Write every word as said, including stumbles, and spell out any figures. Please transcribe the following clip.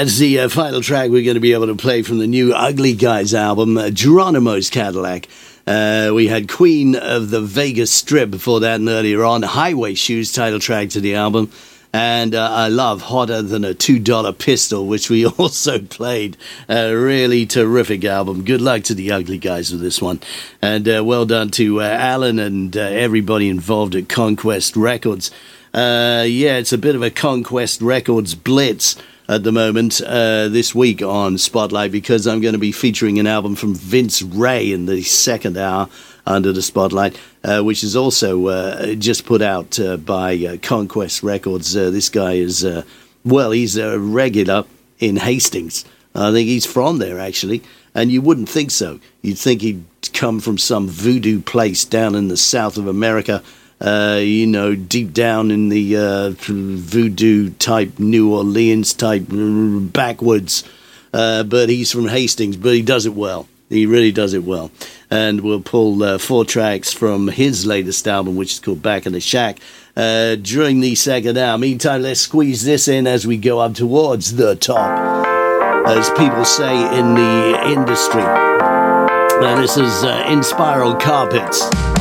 That's the uh, final track we're going to be able to play from the new Ugly Guys album, uh, Geronimo's Cadillac. Uh, we had Queen of the Vegas Strip before that, and earlier on, Highway Shoes, title track to the album. And uh, I love Hotter Than a two dollar Pistol, which we also played. A really terrific album. Good luck to the Ugly Guys with this one. And uh, well done to uh, Alan and uh, everybody involved at Conquest Records. Uh, yeah, it's a bit of a Conquest Records blitz at the moment uh, this week on Spotlight, because I'm going to be featuring an album from Vince Ray in the second hour under the Spotlight, uh, which is also uh, just put out uh, by uh, Conquest Records. Uh, this guy is, uh, well, he's a regular in Hastings. I think he's from there, actually, and you wouldn't think so. You'd think he'd come from some voodoo place down in the south of America, Uh, you know, deep down in the uh, voodoo-type, New Orleans-type backwoods. Uh, but he's from Hastings, but he does it well. He really does it well. And we'll pull uh, four tracks from his latest album, which is called Back in the Shack, uh, during the second hour. Meantime, let's squeeze this in as we go up towards the top, as people say in the industry. Now, this is uh, In Spiral Carpets.